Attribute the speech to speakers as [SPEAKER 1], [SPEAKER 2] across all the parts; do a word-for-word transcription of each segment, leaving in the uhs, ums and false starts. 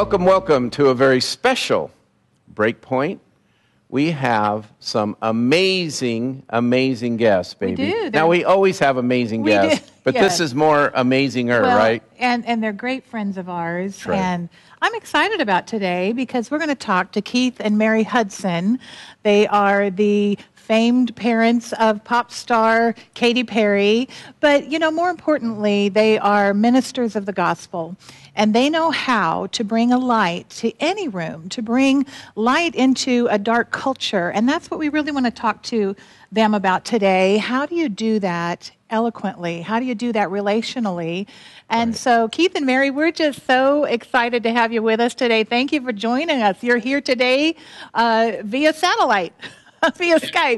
[SPEAKER 1] Welcome, welcome to a very special Breakpoint. We have some amazing, amazing guests, baby.
[SPEAKER 2] We do.
[SPEAKER 1] Now, we always have amazing
[SPEAKER 2] we
[SPEAKER 1] guests,
[SPEAKER 2] do.
[SPEAKER 1] but
[SPEAKER 2] yes.
[SPEAKER 1] this is more amazinger,
[SPEAKER 2] well,
[SPEAKER 1] right?
[SPEAKER 2] And, and they're great friends of ours.
[SPEAKER 1] Right.
[SPEAKER 2] And I'm excited about today because we're going to talk to Keith and Mary Hudson. They are the famed parents of pop star Katy Perry. But, you know, more importantly, they are ministers of the gospel. And they know how to bring a light to any room, to bring light into a dark culture. And that's what we really want to talk to them about today. How do you do that eloquently? How do you do that relationally? And
[SPEAKER 1] right.
[SPEAKER 2] so, Keith and Mary, we're just so excited to have you with us today. Thank you for joining us. You're here today uh, via satellite, via Skype.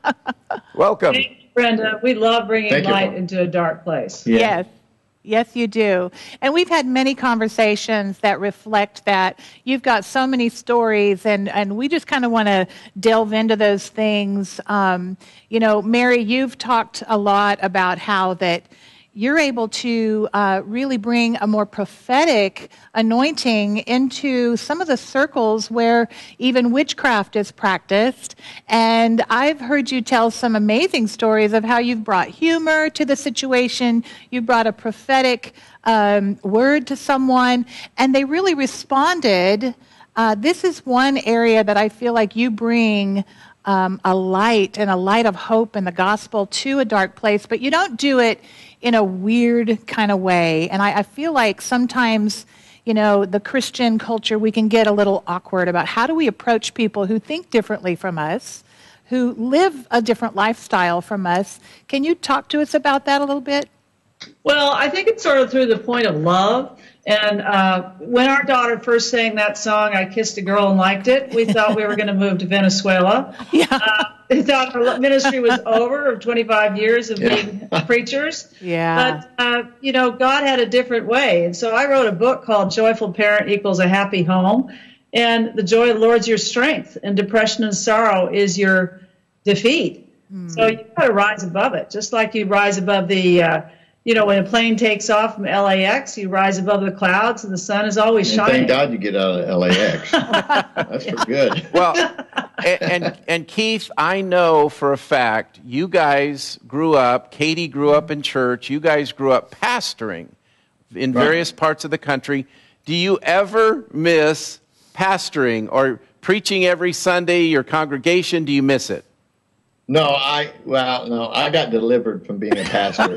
[SPEAKER 1] Welcome.
[SPEAKER 3] Thank you, Brenda. We love bringing
[SPEAKER 4] Thank
[SPEAKER 3] light
[SPEAKER 4] you.
[SPEAKER 3] into a dark place.
[SPEAKER 4] Yeah.
[SPEAKER 2] Yes. Yes, you do. And we've had many conversations that reflect that. You've got so many stories, and, and we just kind of want to delve into those things. Um, you know, Mary, you've talked a lot about how that you're able to uh, really bring a more prophetic anointing into some of the circles where even witchcraft is practiced. And I've heard you tell some amazing stories of how you've brought humor to the situation. You brought a prophetic um, word to someone, and they really responded. Uh, this is one area that I feel like you bring um, a light and a light of hope in the gospel to a dark place, but you don't do it in a weird kind of way. And I, I feel like sometimes, you know, the Christian culture, we can get a little awkward about how do we approach people who think differently from us, who live a different lifestyle from us. Can you talk to us about that a little bit?
[SPEAKER 3] Well, I think it's sort of through the point of love. And uh, when our daughter first sang that song, I Kissed a Girl and Liked It, we thought we were going to move to Venezuela.
[SPEAKER 2] Yeah.
[SPEAKER 3] Uh, we thought our ministry was over of twenty-five years of
[SPEAKER 4] Yeah.
[SPEAKER 3] being preachers.
[SPEAKER 2] Yeah.
[SPEAKER 3] But, uh, you know, God had a different way. And so I wrote a book called Joyful Parent Equals a Happy Home. And the joy of the Lord's your strength, and depression and sorrow is your defeat. Mm. So you've got to rise above it, just like you rise above the... Uh, You know, when a plane takes off from L A X, you rise above the clouds, and the sun is always
[SPEAKER 4] And
[SPEAKER 3] shining.
[SPEAKER 4] thank God you get out of L A X. That's for good.
[SPEAKER 1] Well, and, and and Keith, I know for a fact you guys grew up, Katy grew up in church, you guys grew up pastoring in various
[SPEAKER 4] Right.
[SPEAKER 1] parts of the country. Do you ever miss pastoring or preaching every Sunday, your congregation? Do you miss it?
[SPEAKER 4] No, I, well, no, I got delivered from being a pastor.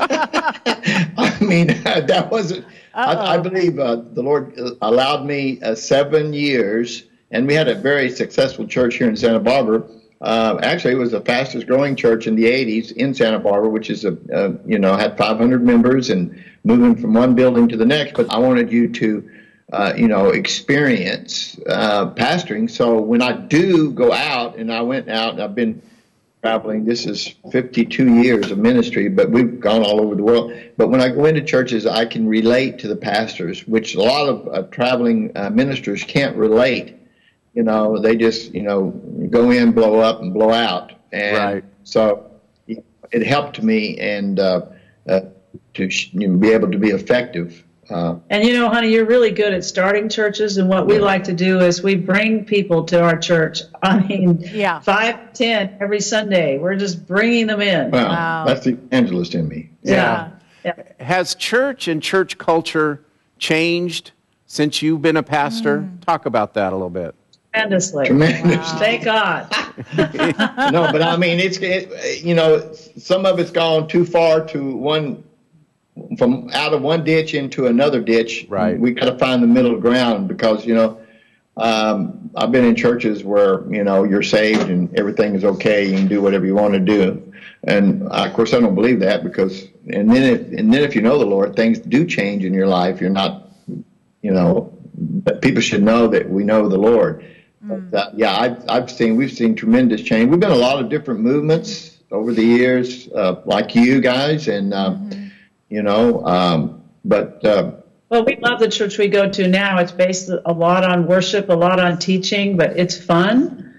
[SPEAKER 4] I mean, that wasn't, I, I believe uh, the Lord allowed me uh, seven years, and we had a very successful church here in Santa Barbara. Uh, actually, it was the fastest growing church in the eighties in Santa Barbara, which is, a, uh, you know, had five hundred members and moving from one building to the next. But I wanted you to, uh, you know, experience uh, pastoring. So when I do go out, and I went out, and I've been traveling. This is fifty-two years of ministry, but we've gone all over the world. But when I go into churches, I can relate to the pastors, which a lot of uh, traveling uh, ministers can't relate. You know, they just, you know, go in, blow up, and blow out. And
[SPEAKER 1] right.
[SPEAKER 4] so it helped me and uh, uh, to you know, be able to be effective. Uh,
[SPEAKER 3] and, you know, honey, you're really good at starting churches. And what we like to do is we bring people to our church. I mean,
[SPEAKER 2] yeah.
[SPEAKER 3] five, ten every Sunday. We're just bringing them in.
[SPEAKER 4] Well,
[SPEAKER 2] Wow.
[SPEAKER 4] that's the evangelist in me.
[SPEAKER 3] Yeah. yeah.
[SPEAKER 1] Has church and church culture changed since you've been a pastor?
[SPEAKER 2] Mm.
[SPEAKER 1] Talk about that a little bit.
[SPEAKER 3] Tremendously.
[SPEAKER 4] Tremendous.
[SPEAKER 2] Wow.
[SPEAKER 3] Thank God.
[SPEAKER 4] No, but I mean, it's, it, you know, some of it's gone too far to one, from out of one ditch into another ditch.
[SPEAKER 1] Right.
[SPEAKER 4] We got to find the middle ground because, you know, um, I've been in churches where, you know, you're saved and everything is okay. You can do whatever you want to do. And I, of course, I don't believe that because, and then if, and then if you know the Lord, things do change in your life. You're not, you know, but people should know that we know the Lord.
[SPEAKER 2] Mm.
[SPEAKER 4] But, uh, yeah, I've, I've seen, we've seen tremendous change. We've been a lot of different movements over the years, uh, like you guys, and, um, mm-hmm. you know, um, but. Uh,
[SPEAKER 3] well, we love the church we go to now. It's based a lot on worship, a lot on teaching, but it's fun.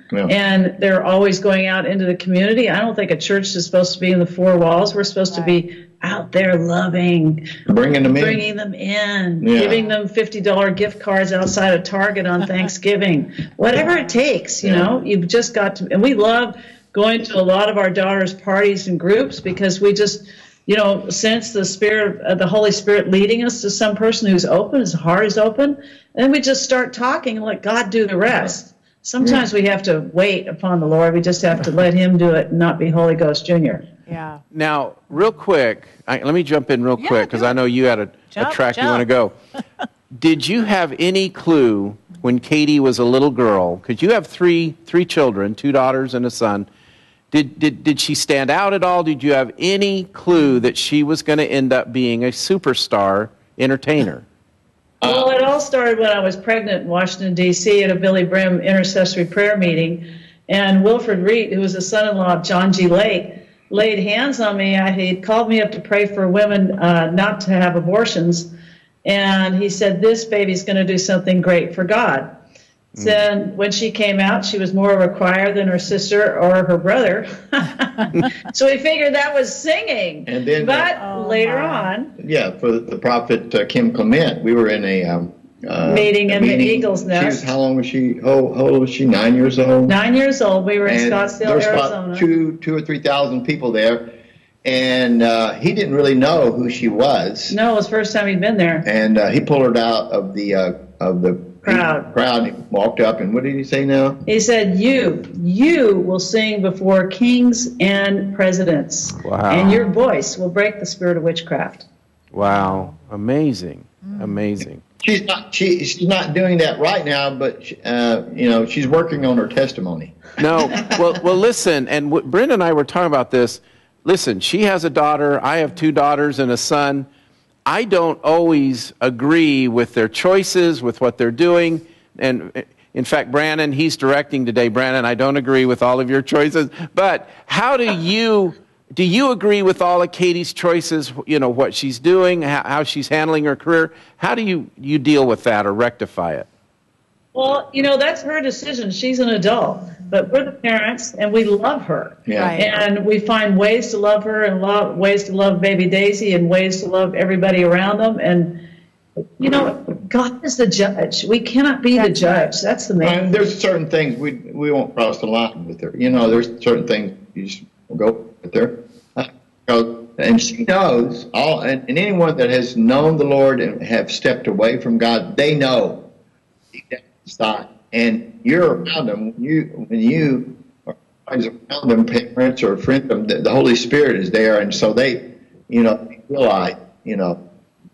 [SPEAKER 4] Yeah.
[SPEAKER 3] And they're always going out into the community. I don't think a church is supposed to be in the four walls. We're supposed right. to be out there loving,
[SPEAKER 4] bringing them
[SPEAKER 3] bringing
[SPEAKER 4] in,
[SPEAKER 3] them in
[SPEAKER 4] yeah.
[SPEAKER 3] giving them fifty dollars gift cards outside of Target on Thanksgiving. Whatever it takes, you yeah. know, you've just got to. And we love going to a lot of our daughters' parties and groups because we just, you know, sense the Spirit, uh, the Holy Spirit leading us to some person who's open, his heart is open, and we just start talking and let God do the rest. Sometimes yeah. we have to wait upon the Lord. We just have to let him do it and not be Holy Ghost Junior
[SPEAKER 2] Yeah.
[SPEAKER 1] Now, real quick, I, let me jump in real
[SPEAKER 2] yeah,
[SPEAKER 1] quick because I know you had a,
[SPEAKER 2] jump,
[SPEAKER 1] a track
[SPEAKER 2] jump.
[SPEAKER 1] you want to go. Did you have any clue when Katie was a little girl, because you have three three children, two daughters and a son, did, did, did she stand out at all? Did you have any clue that she was going to end up being a superstar entertainer?
[SPEAKER 3] Well, it all started when I was pregnant in Washington, D C at a Billy Brim intercessory prayer meeting. And Wilfred Reed, who was the son-in-law of John G. Lake, laid hands on me. I, he called me up to pray for women uh, not to have abortions. And he said, this baby's going to do something great for God. Mm. Then when she came out, she was more of a choir than her sister or her brother. So we figured that was singing.
[SPEAKER 4] And then,
[SPEAKER 3] but
[SPEAKER 2] oh
[SPEAKER 3] later
[SPEAKER 2] my.
[SPEAKER 3] on.
[SPEAKER 4] Yeah, for the prophet uh, Kim Clement, we were in a um, uh,
[SPEAKER 3] meeting
[SPEAKER 4] a
[SPEAKER 3] in
[SPEAKER 4] meeting.
[SPEAKER 3] the Eagle's Nest.
[SPEAKER 4] She was, how long was she? Oh, how old was she? Nine years old?
[SPEAKER 3] Nine years old. We were in
[SPEAKER 4] and
[SPEAKER 3] Scottsdale,
[SPEAKER 4] there was
[SPEAKER 3] Arizona.
[SPEAKER 4] About two, two or three thousand people there. And uh, he didn't really know who she was.
[SPEAKER 3] No, it was the first time he'd been there.
[SPEAKER 4] And uh, he pulled her out of the uh, of the
[SPEAKER 3] crowd.
[SPEAKER 4] Crowd. He walked up, and what did he say now?
[SPEAKER 3] He said, "You, you will sing before kings and presidents,
[SPEAKER 1] wow.
[SPEAKER 3] and your voice will break the spirit of witchcraft."
[SPEAKER 1] Wow, amazing, mm. amazing.
[SPEAKER 4] She's not she, she's not doing that right now, but uh, you know she's working on her testimony.
[SPEAKER 1] No, well, well, listen, and w- Brenda and I were talking about this. Listen, she has a daughter. I have two daughters and a son. I don't always agree with their choices, with what they're doing. And in fact, Brandon, he's directing today. Brandon, I don't agree with all of your choices. But how do you do you agree with all of Katie's choices? You know, what she's doing, how, how she's handling her career. How do you, you deal with that or rectify it?
[SPEAKER 3] Well, you know, that's her decision. She's an adult, but we're the parents, and we love her.
[SPEAKER 4] Yeah.
[SPEAKER 2] Right.
[SPEAKER 3] And we find ways to love her and love, ways to love baby Daisy and ways to love everybody around them. And, you know, God is the judge. We cannot be
[SPEAKER 2] That's
[SPEAKER 3] the judge. That's the main
[SPEAKER 4] thing. There's certain things we we won't cross the line with her. You know, there's certain things you just go with her. Uh, and she knows, all, and, and anyone that has known the Lord and have stepped away from God, they know. Stop. And you're around them when you when you are around them, parents or friends, the, the Holy Spirit is there, and so they, you know, realize, you know.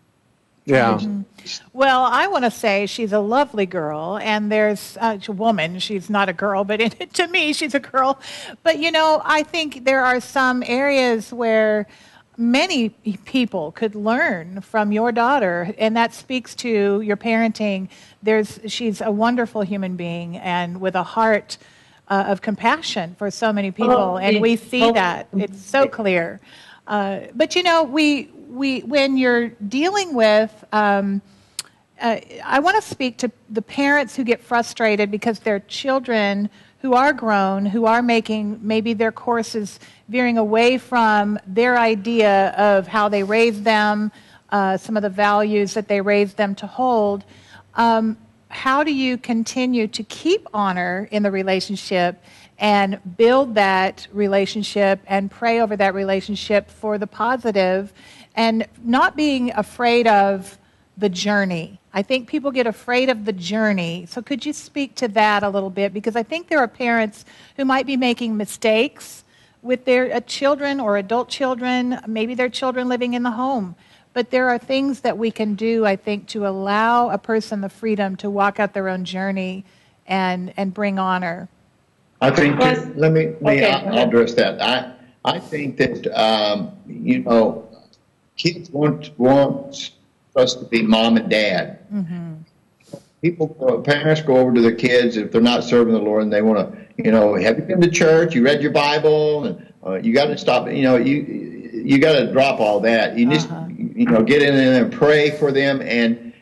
[SPEAKER 1] Yeah.
[SPEAKER 2] Mm-hmm. Well, I want to say she's a lovely girl, and there's uh, a woman. She's not a girl, but in, to me, she's a girl. But you know, I think there are some areas where many people could learn from your daughter, and that speaks to your parenting. There's, she's a wonderful human being and with a heart uh, of compassion for so many people,
[SPEAKER 3] oh,
[SPEAKER 2] and we see
[SPEAKER 3] oh,
[SPEAKER 2] that. It's so clear. Uh, but you know, we we when you're dealing with, um, uh, I want to speak to the parents who get frustrated because their children who are grown, who are making maybe their courses veering away from their idea of how they raised them, uh, some of the values that they raised them to hold. Um, how do you continue to keep honor in the relationship and build that relationship and pray over that relationship for the positive and not being afraid of the journey? I think people get afraid of the journey. So could you speak to that a little bit? Because I think there are parents who might be making mistakes with their uh, children or adult children, maybe their children living in the home. But there are things that we can do, I think, to allow a person the freedom to walk out their own journey and, and bring honor.
[SPEAKER 4] I think,
[SPEAKER 3] Yes.
[SPEAKER 4] let me, let me
[SPEAKER 3] Okay,
[SPEAKER 4] I'll, I'll address that. I, I think that, um, you know, kids want, want us to be mom and dad.
[SPEAKER 2] Mm-hmm.
[SPEAKER 4] People, parents go over to their kids if they're not serving the Lord and they want to, you know, have you been to church? You read your Bible? And uh, you got to stop. You know, you you got to drop all that. You just,
[SPEAKER 2] uh-huh.
[SPEAKER 4] you know, get in there and pray for them and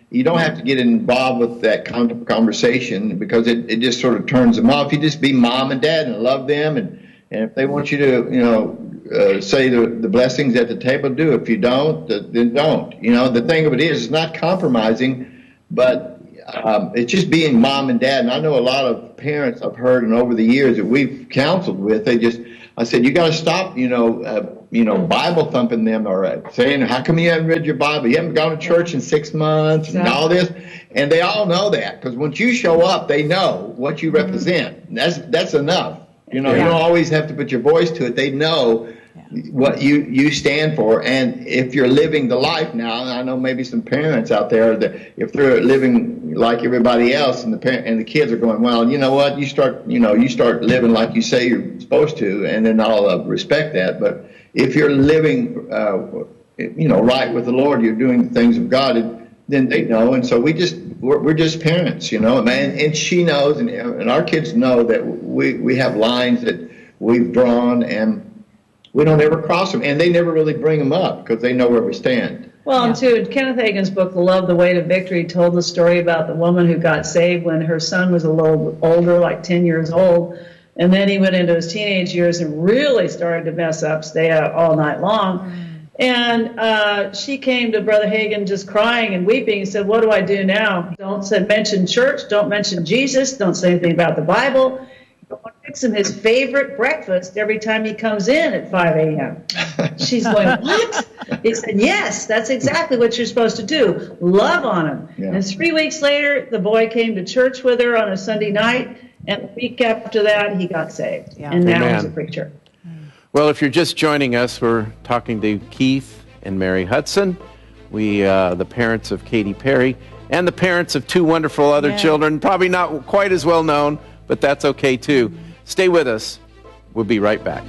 [SPEAKER 4] you don't have to get involved with that kind of conversation because it, it just sort of turns them off. You just be mom and dad and love them. And, and if they want you to, you know, uh, say the, the blessings at the table, do. If you don't, then don't. You know, the thing of it is, it's not compromising, but um, it's just being mom and dad. And I know a lot of parents I've heard and over the years that we've counseled with, they just, I said, you got to stop, you know, uh, you know, Bible thumping them or uh, saying, how come you haven't read your Bible? You haven't gone to church in six months and all this. And they all know that because once you show up, they know what you represent. And that's, that's enough. You know, yeah. You don't always have to put your voice to it. They know yeah. what you, you stand for. And if you're living the life now, and I know maybe some parents out there that if they're living like everybody else and the parent and the kids are going, well, you know what, you start, you know, you start living like you say you're supposed to, and then I'll uh, respect that. But if you're living, uh, you know, right with the Lord, you're doing the things of God, and then they know. And so we just, we're, we're just parents, you know, man. And she knows, and, and our kids know that we, we have lines that we've drawn, and we don't ever cross them. And they never really bring them up because they know where we stand.
[SPEAKER 3] Well, and too, Kenneth Hagin's book, The Love, the Way to Victory, told the story about the woman who got saved when her son was a little older, like ten years old. And then he went into his teenage years and really started to mess up, stay out all night long. And uh, she came to Brother Hagin just crying and weeping and said, what do I do now? Don't say, mention church. Don't mention Jesus. Don't say anything about the Bible. Don't fix him his favorite breakfast every time he comes in at five a.m. She's going, what? He said, yes, that's exactly what you're supposed to do. Love on him. Yeah. And three weeks later, the boy came to church with her on a Sunday night. And a week after that, he got saved. Yeah. And now Amen. He's a preacher.
[SPEAKER 1] Well, if you're just joining us, we're talking to Keith and Mary Hudson, we, uh, the parents of Katy Perry, and the parents of two wonderful other yeah. children, probably not quite as well known, but that's okay too. Mm-hmm. Stay with us. We'll be right back.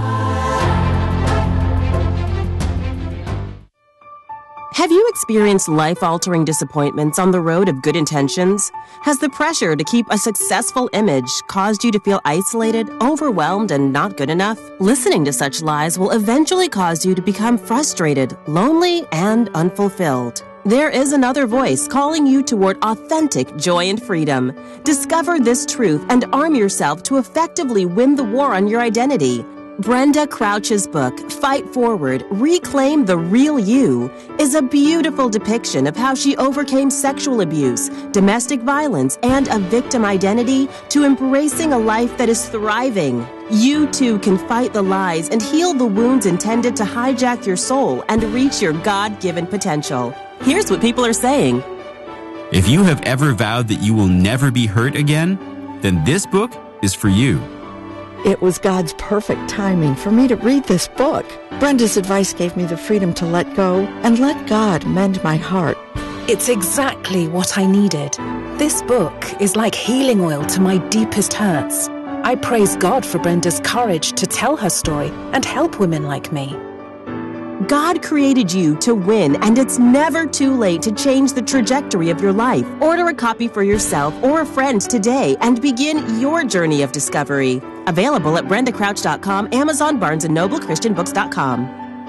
[SPEAKER 5] Have you experienced life-altering disappointments on the road of good intentions? Has the pressure to keep a successful image caused you to feel isolated, overwhelmed, and not good enough? Listening to such lies will eventually cause you to become frustrated, lonely, and unfulfilled. There is another voice calling you toward authentic joy and freedom. Discover this truth and arm yourself to effectively win the war on your identity. Brenda Crouch's book, Fight Forward, Reclaim the Real You, is a beautiful depiction of how she overcame sexual abuse, domestic violence, and a victim identity to embracing a life that is thriving. You too can fight the lies and heal the wounds intended to hijack your soul and reach your God-given potential. Here's what people are saying.
[SPEAKER 6] If you have ever vowed that you will never be hurt again, then this book is for you.
[SPEAKER 7] It was God's perfect timing for me to read this book. Brenda's advice gave me the freedom to let go and let God mend my heart.
[SPEAKER 8] It's exactly what I needed. This book is like healing oil to my deepest hurts. I praise God for Brenda's courage to tell her story and help women like me.
[SPEAKER 5] God created you to win, and it's never too late to change the trajectory of your life. Order a copy for yourself or a friend today and begin your journey of discovery. Available at brenda crouch dot com, Amazon, Barnes and Noble, Christian books dot com.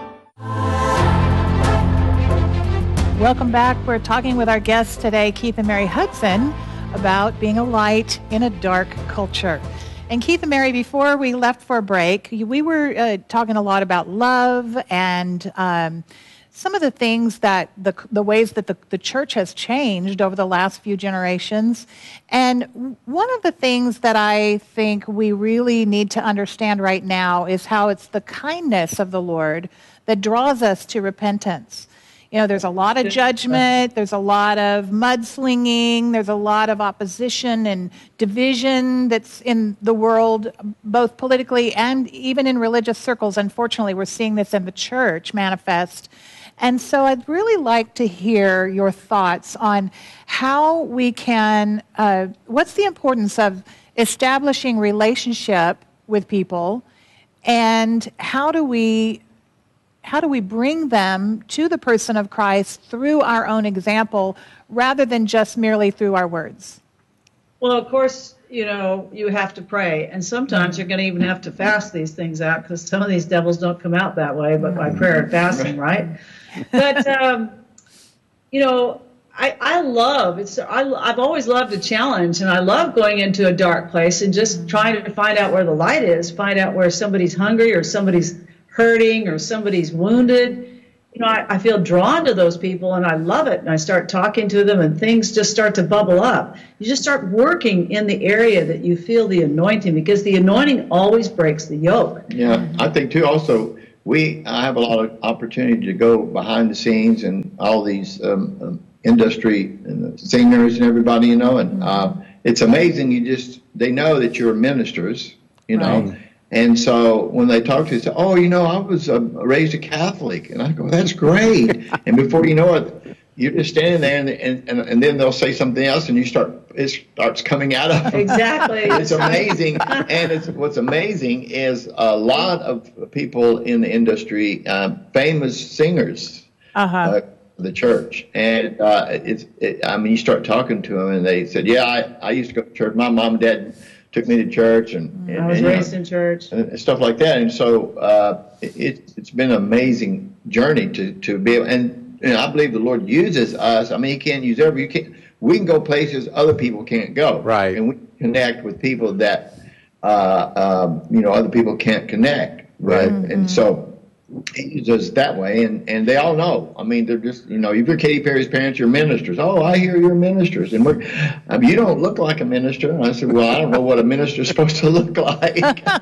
[SPEAKER 2] Welcome back. We're talking with our guests today, Keith and Mary Hudson, about being a light in a dark culture. And Keith and Mary, before we left for a break, we were uh, talking a lot about love and um, some of the things that the the ways that the, the church has changed over the last few generations. And one of the things that I think we really need to understand right now is how it's the kindness of the Lord that draws us to repentance. You know, there's a lot of judgment, there's a lot of mudslinging, there's a lot of opposition and division that's in the world, both politically and even in religious circles. Unfortunately, we're seeing this in the church manifest. And so I'd really like to hear your thoughts on how we can, uh, what's the importance of establishing relationship with people, and how do we How do we bring them to the person of Christ through our own example rather than just merely through our words?
[SPEAKER 3] Well, of course, you know, you have to pray. And sometimes you're going to even have to fast these things out because some of these devils don't come out that way, but by prayer and fasting, right? But, um, you know, I, I love it's I, I've always loved a challenge, and I love going into a dark place and just trying to find out where the light is, find out where somebody's hungry or somebody's hurting or somebody's wounded. You know, I, I feel drawn to those people, and I love it. And I start talking to them, and things just start to bubble up. You just start working in the area that you feel the anointing, because the anointing always breaks the yoke.
[SPEAKER 4] Yeah, I think too. Also, we I have a lot of opportunity to go behind the scenes and all these um, um, industry and the singers and everybody, you know, and uh, it's amazing. You just they know that you're ministers, you know.
[SPEAKER 1] Right.
[SPEAKER 4] And so when they talk to you, they say, oh, you know, I was uh, raised a Catholic. And I go, that's great. And before you know it, you're just standing there, and, and, and, and then they'll say something else, and you start it starts coming out of them.
[SPEAKER 3] Exactly.
[SPEAKER 4] It's amazing. And it's, what's amazing is a lot of people in the industry, uh, famous singers,
[SPEAKER 2] Uh-huh.
[SPEAKER 4] uh, the church. And uh, it's, it, I mean, you start talking to them, and they said, yeah, I, I used to go to church. My mom and dad took me to church, and, and
[SPEAKER 3] I was
[SPEAKER 4] and,
[SPEAKER 3] raised
[SPEAKER 4] know,
[SPEAKER 3] in church.
[SPEAKER 4] and stuff like that. And so uh, it, it's been an amazing journey to, to be able, and, and I believe the Lord uses us. I mean, He can't use every, you can't, we can go places other people can't go.
[SPEAKER 1] Right.
[SPEAKER 4] And we connect with people that, uh, um, you know, other people can't connect. Right.
[SPEAKER 2] Mm-hmm.
[SPEAKER 4] And so He uses us that way, and, and they all know. I mean, they're just, you know, if you're Katy Perry's parents, you're ministers. Oh, I hear you're ministers. And we're, I mean, you don't look like a minister. And I said, well, I don't know what a minister is supposed to look like.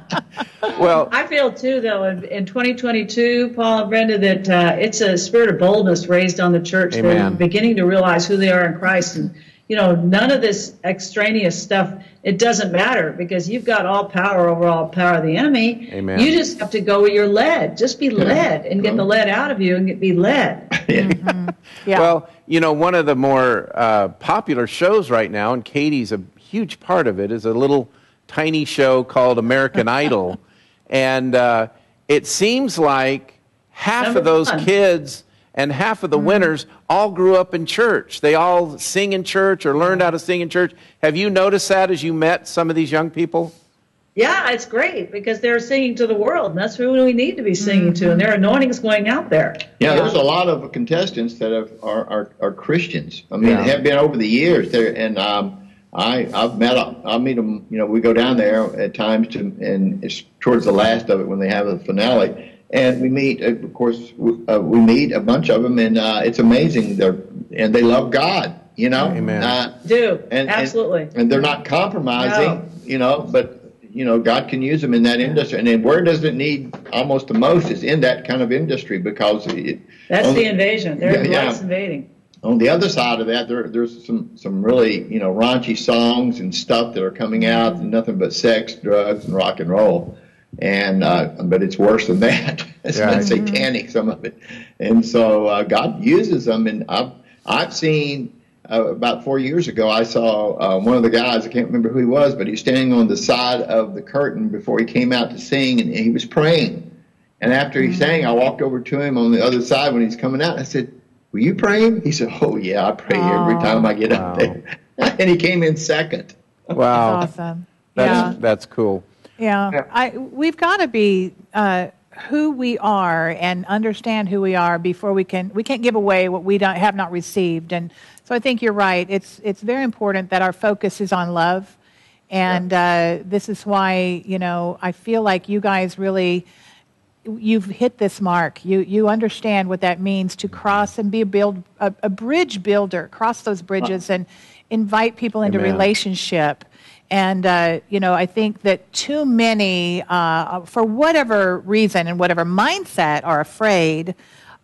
[SPEAKER 1] Well,
[SPEAKER 3] I feel too, though, in, in twenty twenty-two, Paul and Brenda, that uh, it's a spirit of boldness raised on the church.
[SPEAKER 1] Amen.
[SPEAKER 3] They're beginning to realize who they are in Christ. And, you know, none of this extraneous stuff, it doesn't matter, because you've got all power over all power of the enemy.
[SPEAKER 1] Amen.
[SPEAKER 3] You just have to go where you're led. Just be led and get the lead out of you and get, be led.
[SPEAKER 2] Mm-hmm. Yeah.
[SPEAKER 1] Well, you know, one of the more uh, popular shows right now, and Katie's a huge part of it, is a little tiny show called American Idol. And uh, it seems like half
[SPEAKER 3] Number
[SPEAKER 1] of those
[SPEAKER 3] one.
[SPEAKER 1] kids and half of the
[SPEAKER 2] Mm-hmm.
[SPEAKER 1] winners all grew up in church. They all sing in church or learned how to sing in church. Have you noticed that as you met some of these young people?
[SPEAKER 3] Yeah, it's great, because they're singing to the world, and that's who we need to be singing to, and their anointing's going out there.
[SPEAKER 4] Yeah, there's a lot of contestants that have, are, are are Christians. I mean,
[SPEAKER 1] Yeah.
[SPEAKER 4] have been over the years there, and um, I I've met I meet them. You know, we go down there at times to, and it's towards the last of it when they have the finale, and we meet. Of course, we, uh, we meet a bunch of them, and uh, it's amazing. They're and they love God. You know,
[SPEAKER 1] Amen.
[SPEAKER 3] Uh, Do,
[SPEAKER 4] and,
[SPEAKER 3] absolutely.
[SPEAKER 4] And, and they're not compromising.
[SPEAKER 3] No.
[SPEAKER 4] You know, but. You know, God can use them in that industry. And then where does it need almost the most is in that kind of industry, because it,
[SPEAKER 3] That's
[SPEAKER 4] on
[SPEAKER 3] the invasion. They're
[SPEAKER 4] Yeah,
[SPEAKER 3] the
[SPEAKER 4] yeah.
[SPEAKER 3] lights invading.
[SPEAKER 4] on the other side of that, there, there's some, some really, you know, raunchy songs and stuff that are coming out, and nothing but sex, drugs, and rock and roll. And uh, but it's worse than that. It's
[SPEAKER 1] Yeah.
[SPEAKER 4] not satanic, some of it. And so uh, God uses them. And I've, I've seen... Uh, about four years ago, I saw uh, one of the guys, I can't remember who he was, but he was standing on the side of the curtain before he came out to sing, and he was praying. And after he sang, I walked over to him on the other side when he's coming out, and I said, were you praying? He said, oh, yeah, I pray every time I get
[SPEAKER 1] Wow.
[SPEAKER 4] up there. And he came in second.
[SPEAKER 1] Wow.
[SPEAKER 2] That's awesome.
[SPEAKER 1] That's,
[SPEAKER 2] yeah.
[SPEAKER 1] that's cool.
[SPEAKER 2] Yeah,
[SPEAKER 1] Yeah.
[SPEAKER 2] I, we've got to be uh, who we are and understand who we are before we can. We can't give away what we don't, have not received. And so I think you're right. It's it's very important that our focus is on love, and uh, this is why you know I feel like you guys really. You've hit this mark. You you understand what that means to cross and be a build a, a bridge builder. Cross those bridges and invite people into
[SPEAKER 1] Amen.
[SPEAKER 2] relationship. And uh, you know, I think that too many, uh, for whatever reason and whatever mindset, are afraid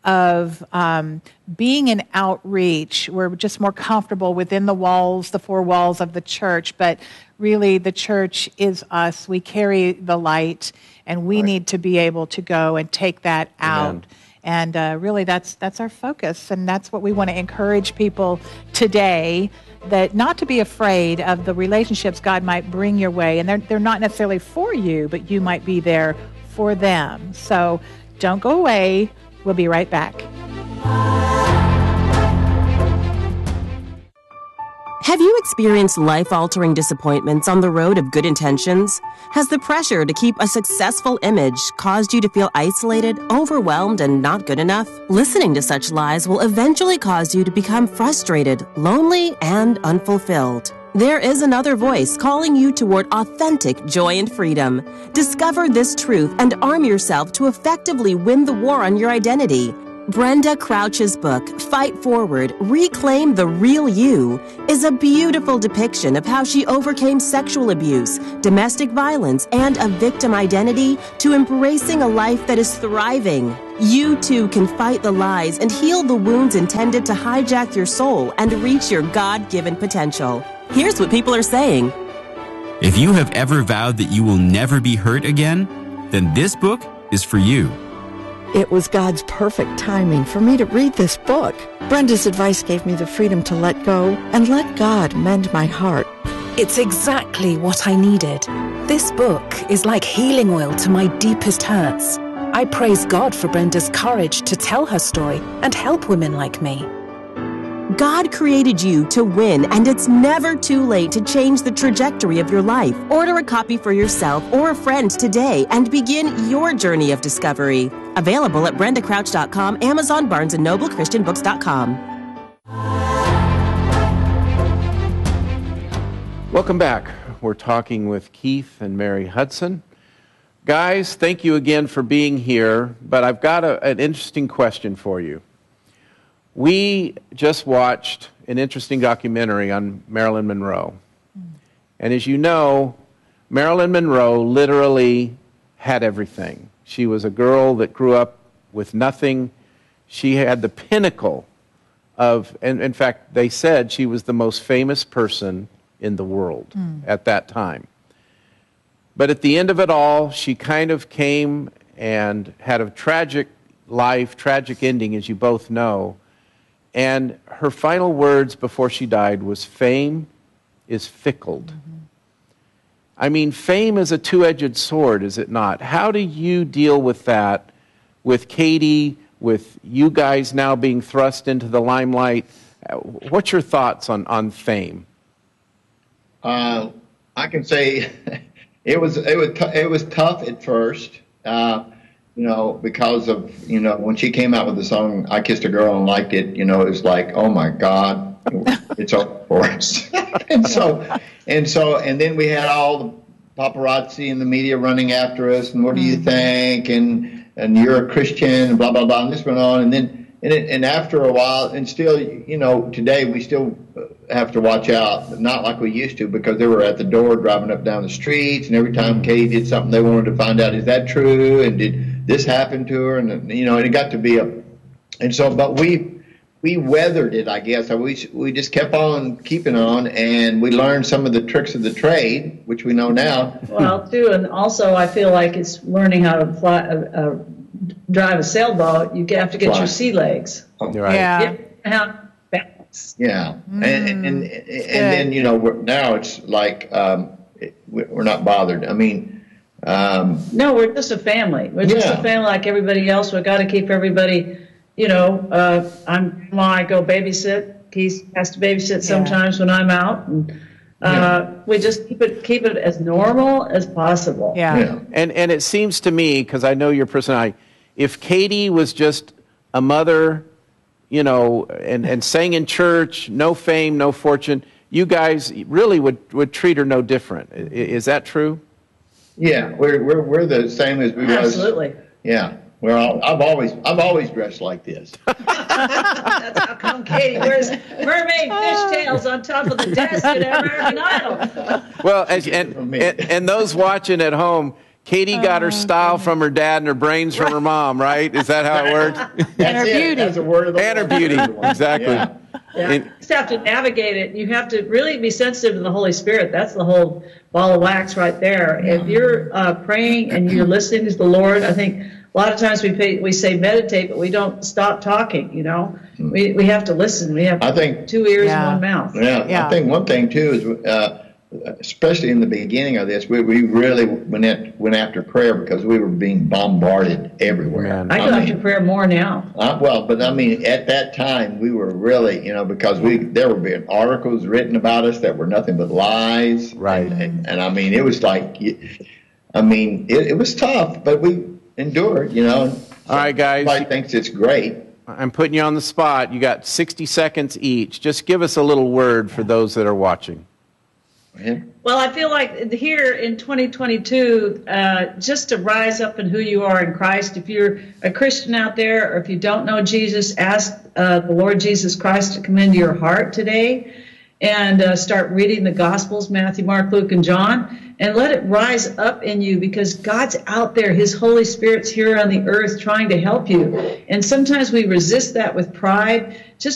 [SPEAKER 2] of um, being in outreach. We're just more comfortable within the walls, the four walls of the church. But really, the church is us. We carry the light, and we need to be able to go and take that out.
[SPEAKER 1] Amen.
[SPEAKER 2] And uh, really, that's that's our focus, and that's what we want to encourage people today. That not to be afraid of the relationships God might bring your way, and they're they're not necessarily for you, but you might be there for them. So don't go away. We'll be right back.
[SPEAKER 5] Have you experienced life-altering disappointments on the road of good intentions? Has the pressure to keep a successful image caused you to feel isolated, overwhelmed, and not good enough? Listening to such lies will eventually cause you to become frustrated, lonely, and unfulfilled. There is another voice calling you toward authentic joy and freedom. Discover this truth and arm yourself to effectively win the war on your identity. Brenda Crouch's book, Fight Forward, Reclaim the Real You, is a beautiful depiction of how she overcame sexual abuse, domestic violence, and a victim identity to embracing a life that is thriving. You too can fight the lies and heal the wounds intended to hijack your soul and reach your God-given potential. Here's what people are saying.
[SPEAKER 6] If you have ever vowed that you will never be hurt again, then this book is for you.
[SPEAKER 7] It was God's perfect timing for me to read this book. Brenda's advice gave me the freedom to let go and let God mend my heart.
[SPEAKER 8] It's exactly what I needed. This book is like healing oil to my deepest hurts. I praise God for Brenda's courage to tell her story and help women like me.
[SPEAKER 5] God created you to win, and it's never too late to change the trajectory of your life. Order a copy for yourself or a friend today and begin your journey of discovery. Available at brenda crouch dot com, Amazon, Barnes and Noble, Christian books dot com.
[SPEAKER 1] Welcome back. We're talking with Keith and Mary Hudson. Guys, thank you again for being here, but I've got a, an interesting question for you. We just watched an interesting documentary on Marilyn Monroe. And as you know, Marilyn Monroe literally had everything. She was a girl that grew up with nothing. She had the pinnacle of, and in fact, they said she was the most famous person in the world mm. at that time. But at the end of it all, she kind of came and had a tragic life, tragic ending, as you both know. And her final words before she died was, "Fame is fickle." Mm-hmm. I mean, fame is a two-edged sword, is it not? How do you deal with that, with Katie, with you guys now being thrust into the limelight? What's your thoughts on, on fame?
[SPEAKER 4] Uh, I can say it was it was t- it was tough at first. Uh, You know, because of, you know, when she came out with the song, I Kissed a Girl and Liked It, you know, it was like, oh my God, it's over for us. and so, and so, and then we had all the paparazzi and the media running after us, and what do you think? And, and you're a Christian, and blah, blah, blah, and this went on. And then, and, it, and after a while, and still, you know, today we still have to watch out, not like we used to, because they were at the door driving up down the streets, and every time Katie did something, they wanted to find out, is that true? And did this happened to her? And, you know, and it got to be a, and so, but we, we weathered it, I guess. We, we just kept on keeping on, and we learned some of the tricks of the trade, which we know now.
[SPEAKER 3] Well, too, and also I feel like it's learning how to fly, uh, uh, drive a sailboat. You have to get
[SPEAKER 4] Right.
[SPEAKER 3] your sea legs.
[SPEAKER 4] Oh,
[SPEAKER 1] Right.
[SPEAKER 2] Yeah.
[SPEAKER 3] How balance.
[SPEAKER 4] Yeah, mm, and and and, and then you know we're, now it's like um, it, we're not bothered. I mean, um,
[SPEAKER 3] No, we're just a family. We're just
[SPEAKER 4] Yeah.
[SPEAKER 3] a family like everybody else. We've got to keep everybody, you know, uh, I'm, well, I go babysit. Keith has to babysit sometimes when I'm out. And uh,
[SPEAKER 4] Yeah.
[SPEAKER 3] we just keep it keep it as normal as possible.
[SPEAKER 2] Yeah.
[SPEAKER 4] yeah,
[SPEAKER 1] And and it seems to me, because I know your personality, if Katie was just a mother, you know, and, and sang in church, no fame, no fortune, you guys really would, would treat her no different. I- Is that true?
[SPEAKER 4] yeah, we're we're we're the same as we was.
[SPEAKER 3] Absolutely.
[SPEAKER 4] Yeah, we're all. I've always I've always dressed like this.
[SPEAKER 3] That's how come Katie wears mermaid fishtails on top of the desk at American Idol.
[SPEAKER 1] Well, as, and,
[SPEAKER 4] For me.
[SPEAKER 1] and, and those watching at home, Katie got her style from her dad and her brains from her mom, right? Is that how it worked?
[SPEAKER 4] That's
[SPEAKER 2] her
[SPEAKER 4] it.
[SPEAKER 2] beauty.
[SPEAKER 4] That's a word of the
[SPEAKER 1] And her
[SPEAKER 4] Lord.
[SPEAKER 1] beauty, exactly.
[SPEAKER 4] Yeah.
[SPEAKER 3] Yeah,
[SPEAKER 1] And-
[SPEAKER 3] you just have to navigate it. You have to really be sensitive to the Holy Spirit. That's the whole ball of wax right there. If you're uh, praying and you're listening to the Lord, I think a lot of times we pay, we say meditate, but we don't stop talking. You know, we we have to listen. We have
[SPEAKER 4] I think
[SPEAKER 3] two ears
[SPEAKER 2] Yeah.
[SPEAKER 3] and one mouth.
[SPEAKER 4] Yeah,
[SPEAKER 2] Yeah.
[SPEAKER 4] I think one thing too is uh, especially in the beginning of this, we, we really went at, went after prayer because we were being bombarded everywhere.
[SPEAKER 1] Man.
[SPEAKER 3] I go
[SPEAKER 4] I mean,
[SPEAKER 3] after prayer more now.
[SPEAKER 4] Uh, well, but I mean, at that time, we were really, you know, because we there were being articles written about us that were nothing but lies.
[SPEAKER 1] Right.
[SPEAKER 4] And, and, and I mean, it was like, I mean, it, it was tough, but we endured, you know.
[SPEAKER 1] All right, guys.
[SPEAKER 4] Everybody thinks it's great.
[SPEAKER 1] I'm putting you on the spot. You got sixty seconds each. Just give us a little word for those that are watching.
[SPEAKER 4] Yeah.
[SPEAKER 3] Well, I feel like here in twenty twenty-two, uh, just to rise up in who you are in Christ. If you're a Christian out there, or if you don't know Jesus, ask uh, the Lord Jesus Christ to come into your heart today, and uh, start reading the Gospels, Matthew, Mark, Luke, and John, and let it rise up in you, because God's out there. His Holy Spirit's here on the earth trying to help you. And sometimes we resist that with pride. Just